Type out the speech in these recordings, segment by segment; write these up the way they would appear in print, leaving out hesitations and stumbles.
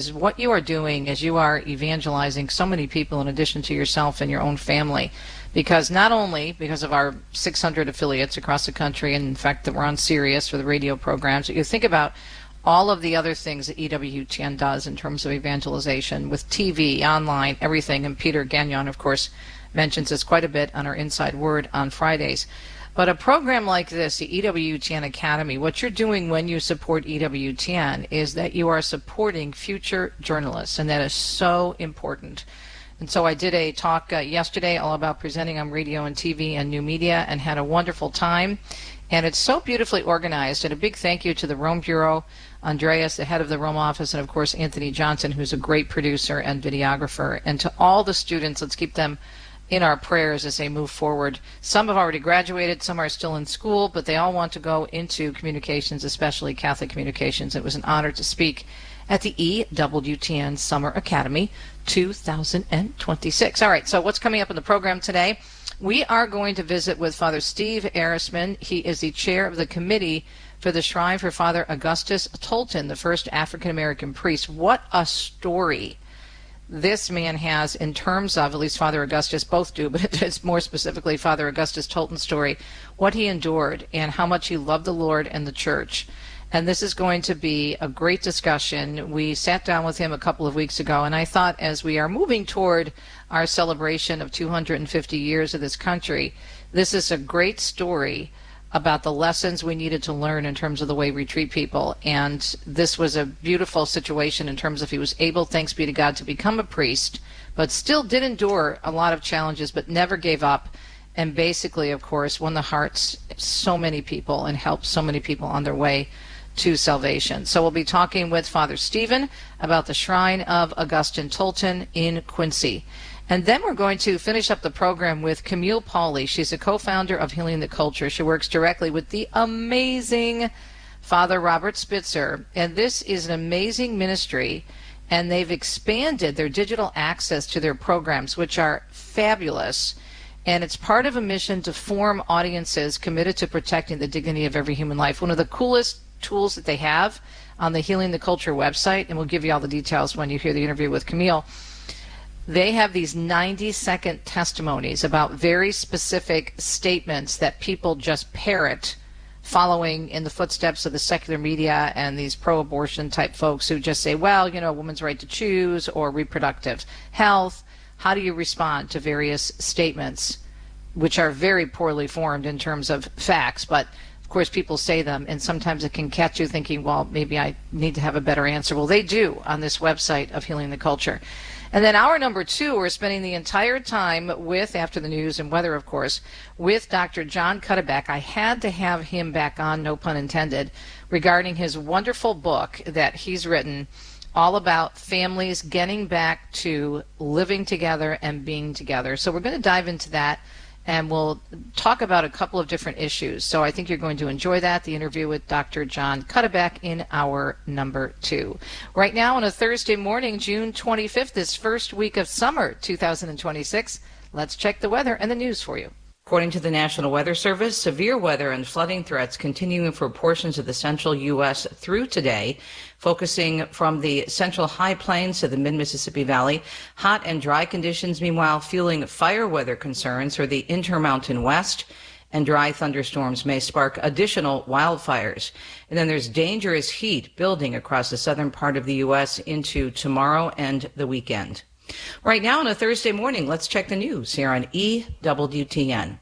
because what you are doing is you are evangelizing so many people in addition to yourself and your own family. Because not only because of our 600 affiliates across the country, and in fact that we're on Sirius for the radio programs, but you think about all of the other things that EWTN does in terms of evangelization with TV, online, everything. And Peter Gagnon, of course, mentions this quite a bit on our Inside Word on Fridays. But a program like this, the EWTN Academy, what you're doing when you support EWTN is that you are supporting future journalists, and that is so important. And so I did a talk yesterday all about presenting on radio and TV and new media, and had a wonderful time. And it's so beautifully organized. And a big thank you to the Rome Bureau, Andreas, the head of the Rome office, and of course Anthony Johnson, who's a great producer and videographer. And to all the students, let's keep them in our prayers as they move forward. Some have already graduated, some are still in school, but they all want to go into communications, especially Catholic communications. It was an honor to speak at the EWTN Summer Academy 2026. All right, so what's coming up in the program today? We are going to visit with Father Steve Arisman. He is the chair of the committee for the Shrine for Father Augustus Tolton, the first African-American priest. What a story this man has in terms of, at least Father Augustus, both do, but it's more specifically Father Augustus Tolton's story, what he endured and how much he loved the Lord and the Church. And this is going to be a great discussion. We sat down with him a couple of weeks ago, and I thought as we are moving toward our celebration of 250 years of this country, this is a great story about the lessons we needed to learn in terms of the way we treat people. And this was a beautiful situation in terms of he was able, thanks be to God, to become a priest, but still did endure a lot of challenges, but never gave up. And basically, of course, won the hearts of so many people and helped so many people on their way to salvation. So we'll be talking with Father Stephen about the Shrine of Augustine Tolton in Quincy. And then we're going to finish up the program with Camille Pauley. She's a co-founder of Healing the Culture. She works directly with the amazing Father Robert Spitzer. And this is an amazing ministry. And they've expanded their digital access to their programs, which are fabulous. And it's part of a mission to form audiences committed to protecting the dignity of every human life. One of the coolest tools that they have on the Healing the Culture website, and we'll give you all the details when you hear the interview with Camille. They have these 90-second testimonies about very specific statements that people just parrot, following in the footsteps of the secular media and these pro-abortion type folks who just say, well, you know, a woman's right to choose, or reproductive health. How do you respond to various statements which are very poorly formed in terms of facts, but of course people say them, and sometimes it can catch you thinking, well, maybe I need to have a better answer. Well, they do on this website of Healing the Culture. And then hour number 2, we're spending the entire time with, after the news and weather, of course, with Dr. John Cuddeback. I had to have him back on, no pun intended, regarding his wonderful book that he's written all about families getting back to living together and being together. So we're going to dive into that, and we'll talk about a couple of different issues. So I think you're going to enjoy that, the interview with Dr. John Cuddeback in hour number 2. Right now on a Thursday morning, June 25th, this first week of summer 2026, let's check the weather and the news for you. According to the National Weather Service, severe weather and flooding threats continuing for portions of the central U.S. through today, focusing from the central high plains to the mid-Mississippi Valley. Hot and dry conditions, meanwhile, fueling fire weather concerns for the Intermountain West, and dry thunderstorms may spark additional wildfires. And then there's dangerous heat building across the southern part of the U.S. into tomorrow and the weekend. Right now on a Thursday morning, let's check the news here on EWTN.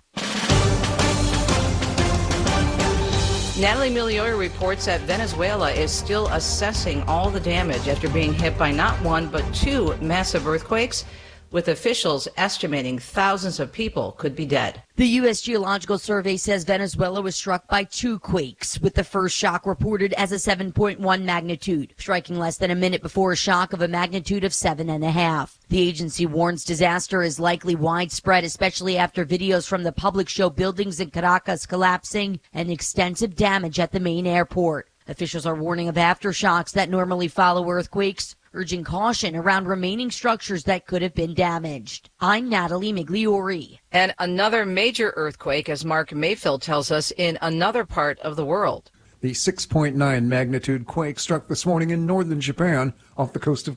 Natalie Migliore reports that Venezuela is still assessing all the damage after being hit by not one but 2 massive earthquakes, with officials estimating thousands of people could be dead. The U.S. Geological Survey says Venezuela was struck by 2 quakes, with the first shock reported as a 7.1 magnitude, striking less than a minute before a shock of a magnitude of 7.5. The agency warns disaster is likely widespread, especially after videos from the public show buildings in Caracas collapsing and extensive damage at the main airport. Officials are warning of aftershocks that normally follow earthquakes, urging caution around remaining structures that could have been damaged. I'm Natalie Migliore. And another major earthquake, as Mark Mayfield tells us, in another part of the world. The 6.9 magnitude quake struck this morning in northern Japan off the coast of